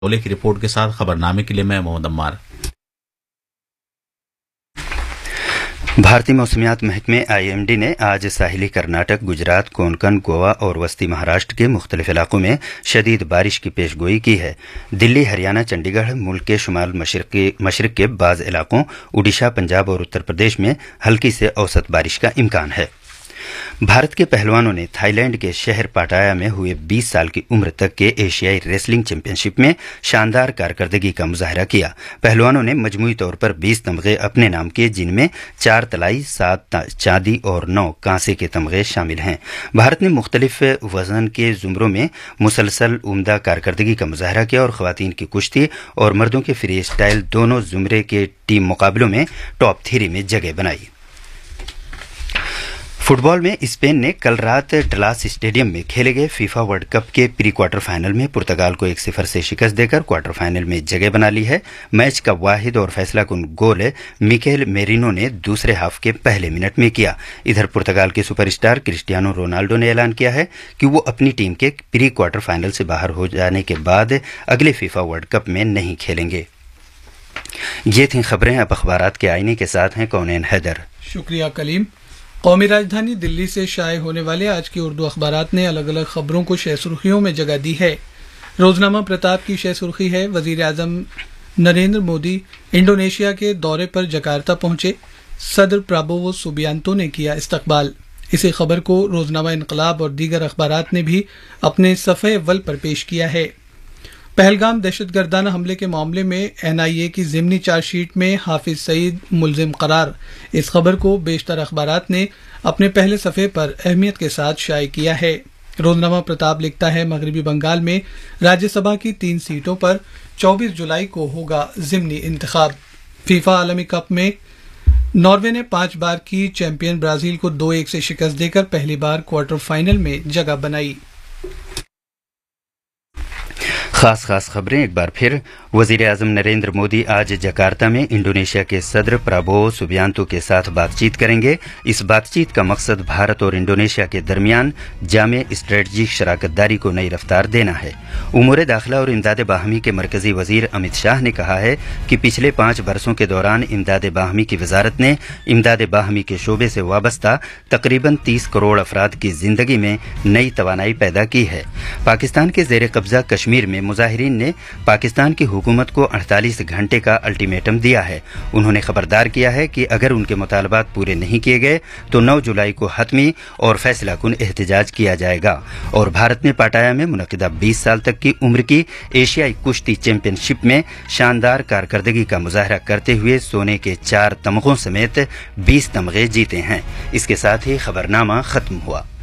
की रिपोर्ट के साथ खबरनामे के लिए मैं मोहम्मद अम्मार। भारतीय मौसमियात महकमे IMD ने आज साहिली कर्नाटक, गुजरात, कोंकण, गोवा और वस्ती महाराष्ट्र के मुख्तलिफ इलाकों में शदीद बारिश की पेशगोई की है। दिल्ली, हरियाणा, चंडीगढ़, मुल्क के शुमाल मशरक के बाज़ इलाकों, ओडिशा, पंजाब और उत्तर प्रदेश में हल्की से औसत बारिश का इम्कान है। भारत के पहलवानों ने थाईलैंड के शहर पाटाया में हुए 20 साल की उम्र तक के एशियाई रेसलिंग चैंपियनशिप में शानदार कारकर्दगी का मुजाहरा किया। पहलवानों ने मजमूई तौर पर 20 तमगे अपने नाम किए, जिनमें 4 तलाई, 7 चांदी और 9 कांसे के तमगे शामिल हैं। भारत ने मुख्तलिफ वजन के जुमरों में मुसलसल उम्दा कारकर्दगी का मुजाहरा किया और खवातीन की कुश्ती और मर्दों के फ्री स्टाइल दोनों जुमरे के टीम मुकाबलों में टॉप 3 में जगह बनाई। फुटबॉल में स्पेन ने कल रात डलास स्टेडियम में खेले गए फीफा वर्ल्ड कप के प्री क्वार्टर फाइनल में पुर्तगाल को 1-0 से शिकस्त देकर क्वार्टर फाइनल में जगह बना ली है। मैच का वाहिद और फैसला कुन गोल मिकेल मेरिनो ने दूसरे हाफ के पहले मिनट में किया। इधर पुर्तगाल के सुपरस्टार क्रिस्टियानो रोनाल्डो ने ऐलान किया है कि वो अपनी टीम के प्री क्वार्टर फाइनल से बाहर हो जाने के बाद अगले फीफा वर्ल्ड कप में नहीं खेलेंगे। ये थी खबरें। अब अखबारात के आईने के साथ हैं कौनैन हैदर। शुक्रिया कलीम। कौमी राजधानी दिल्ली से शाये होने वाले आज की उर्दू अखबारात ने अलग अलग खबरों को शह सुर्खियों में जगह दी है। रोजनामा प्रताप की शह सुर्खी है, वजीर आजम नरेंद्र मोदी इंडोनेशिया के दौरे पर जकार्ता पहुंचे, सदर प्राबोवो सुबियांतो ने किया इस्तकबाल। इसी खबर को रोजनामा इनकलाब और दीगर अखबारात ने भी अपने सफ़े अव्वल पर पेश किया है। पहलगाम दहशतगर्दाना हमले के मामले में NIA की ज़िमनी चार्जशीट में हाफिज सईद मुलजिम करार। इस खबर को बेशतर अखबारात ने अपने पहले सफ़े पर अहमियत के साथ शाये किया है। रोजनामा प्रताप लिखता है, मगरबी बंगाल में राज्यसभा की 3 सीटों पर 24 जुलाई को होगा ज़िमनी इंतखाब। फीफा आलमी कप में नॉर्वे ने 5 बार की चैंपियन ब्राजील को 2-1 से शिकस्त देकर पहली बार क्वार्टर फाइनल में जगह बनाई। खास खबरें एक बार फिर। वजीर आजम नरेंद्र मोदी आज जकार्ता में इंडोनेशिया के सदर प्राबोवो सुबियांतो के साथ बातचीत करेंगे। इस बातचीत का मकसद भारत और इंडोनेशिया के दरमियान जामे स्ट्रेटजिक शराकतदारी को नई रफ्तार देना है। उमूर दाखिला और इमदाद बाहमी के मरकजी वजीर अमित शाह ने कहा है कि पिछले 5 बरसों के दौरान इमदाद बाहमी की वजारत ने इमदाद बाहमी के शोबे से वाबस्ता तकरीबन 30 करोड़ अफराद की जिंदगी में नई तवानाई पैदा की है। पाकिस्तान के जेर कब्जा कश्मीर में मुजाहिरीन ने पाकिस्तान की हुकूमत को 48 घंटे का अल्टीमेटम दिया है। उन्होंने खबरदार किया है कि अगर उनके मुतालबात पूरे नहीं किए गए तो 9 जुलाई को हतमी और फैसला कुन एहतजाज किया जाएगा। और भारत ने पाटाया में मुनक़िदा 20 साल तक की उम्र की एशियाई कुश्ती चैंपियनशिप में शानदार कारकर्दगी का मुजाहरा करते हुए सोने के 4 तमगों समेत 20 तमगे जीते हैं। इसके साथ ही खबरनामा खत्म हुआ।